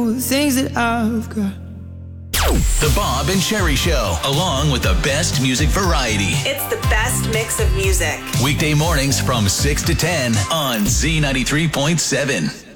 the things that I've got. The Bob and Sheri Show, along with the best music variety. It's the best mix of music. Weekday mornings from 6 to 10 on Z93.7.